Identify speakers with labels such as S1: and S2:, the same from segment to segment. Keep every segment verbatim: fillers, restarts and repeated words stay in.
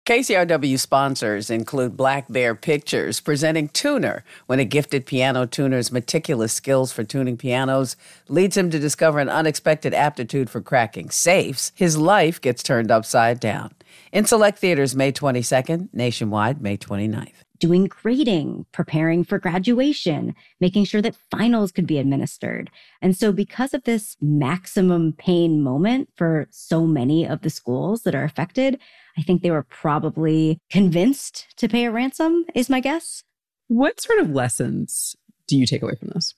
S1: K C R W sponsors include Black Bear Pictures, presenting Tuner, when a gifted piano tuner's meticulous skills for tuning pianos leads him to discover an unexpected aptitude for cracking safes. His life gets turned upside down. In select theaters May twenty-second, nationwide May twenty-ninth.
S2: Doing grading, preparing for graduation, making sure that finals could be administered. And so because of this maximum pain moment for so many of the schools that are affected, I think they were probably convinced to pay a ransom, is my guess.
S3: What sort of lessons do you take away from this?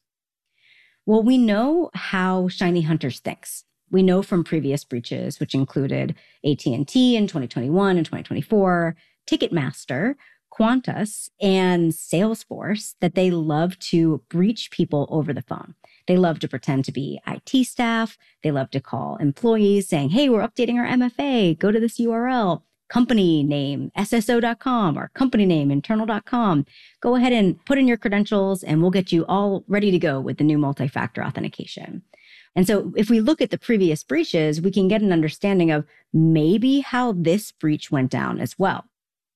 S2: Well, we know how Shiny Hunters thinks. We know from previous breaches, which included A T and T in twenty twenty-one and twenty twenty-four, Ticketmaster, Qantas, and Salesforce, that they love to breach people over the phone. They love to pretend to be I T staff. They love to call employees saying, hey, we're updating our M F A. Go to this U R L, company name, S S O dot com, or company name, internal dot com. Go ahead and put in your credentials and we'll get you all ready to go with the new multi-factor authentication. And so if we look at the previous breaches, we can get an understanding of maybe how this breach went down as well.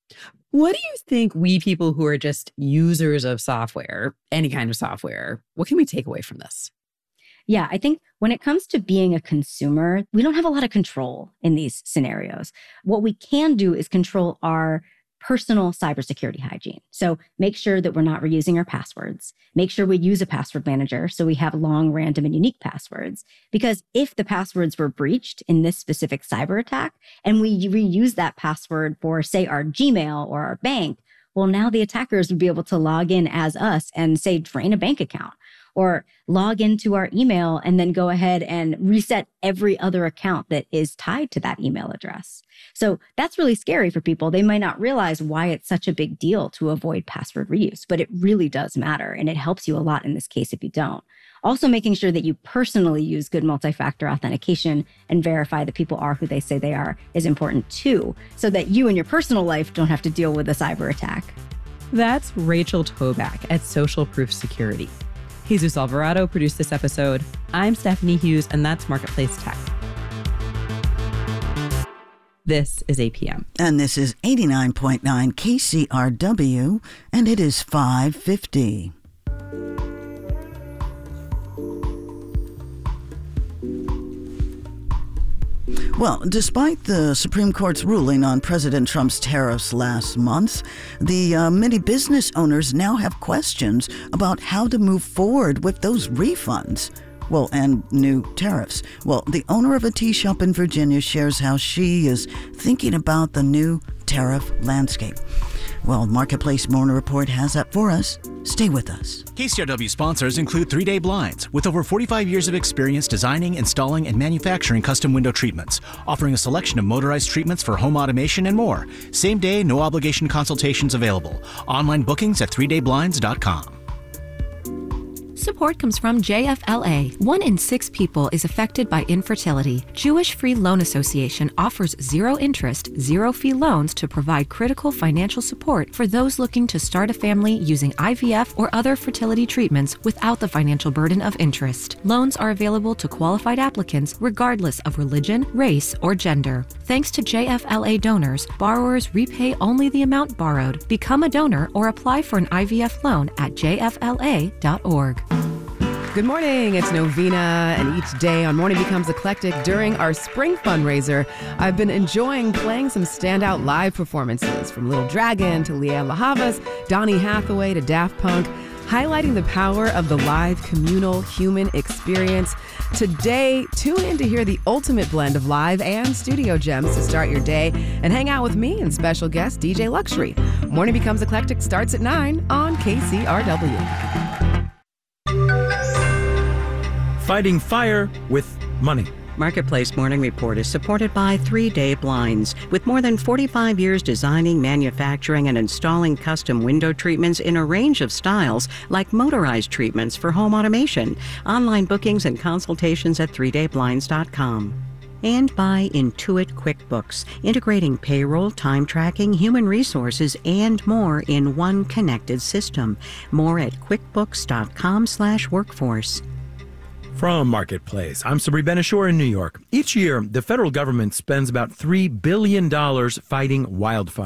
S3: What do you think we people who are just users of software, any kind of software, what can we take away from this?
S2: Yeah, I think when it comes to being a consumer, we don't have a lot of control in these scenarios. What we can do is control our personal cybersecurity hygiene. So make sure that we're not reusing our passwords. Make sure we use a password manager so we have long, random, and unique passwords. Because if the passwords were breached in this specific cyber attack and we reuse that password for, say, our Gmail or our bank, well, now the attackers would be able to log in as us and, say, drain a bank account, or log into our email and then go ahead and reset every other account that is tied to that email address. So that's really scary for people. They might not realize why it's such a big deal to avoid password reuse, but it really does matter. And it helps you a lot in this case if you don't. Also making sure that you personally use good multi-factor authentication and verify that people are who they say they are is important too, so that you in your personal life don't have to deal with a cyber attack.
S3: That's Rachel Toback at Social Proof Security. Jesus Alvarado produced this episode. I'm Stephanie Hughes, and that's Marketplace Tech. This is A P M.
S4: And this is eighty-nine point nine K C R W, and it is five fifty. Well, despite the Supreme Court's ruling on President Trump's tariffs last month, the uh, many business owners now have questions about how to move forward with those refunds. Well, and new tariffs. Well, the owner of a tea shop in Virginia shares how she is thinking about the new tariff landscape. Well, Marketplace Morning Report has that for us. Stay with us.
S5: K C R W sponsors include three day Blinds, with over forty-five years of experience designing, installing, and manufacturing custom window treatments, offering a selection of motorized treatments for home automation and more. Same day, no obligation consultations available. Online bookings at three day blinds dot com.
S6: Support comes from J F L A. One in six people is affected by infertility. Jewish Free Loan Association offers zero-interest, zero-fee loans to provide critical financial support for those looking to start a family using I V F or other fertility treatments without the financial burden of interest. Loans are available to qualified applicants regardless of religion, race, or gender. Thanks to J F L A donors, borrowers repay only the amount borrowed. Become a donor or apply for an I V F loan at j f l a dot org.
S7: Good morning, it's Novena, and each day on Morning Becomes Eclectic during our spring fundraiser, I've been enjoying playing some standout live performances from Little Dragon to Leanne LaHavas, Donny Hathaway to Daft Punk, highlighting the power of the live communal human experience. Today, tune in to hear the ultimate blend of live and studio gems to start your day and hang out with me and special guest D J Luxury. Morning Becomes Eclectic starts at nine on K C R W.
S8: Fighting fire with money.
S9: Marketplace Morning Report is supported by three day Blinds. With more than forty-five years designing, manufacturing, and installing custom window treatments in a range of styles, like motorized treatments for home automation. Online bookings and consultations at three day blinds dot com. And by Intuit QuickBooks, integrating payroll, time tracking, human resources, and more in one connected system. More at quickbooks dot com slash workforce.
S8: From Marketplace, I'm Sabri Ben-Achour in New York. Each year, the federal government spends about three billion dollars fighting wildfires.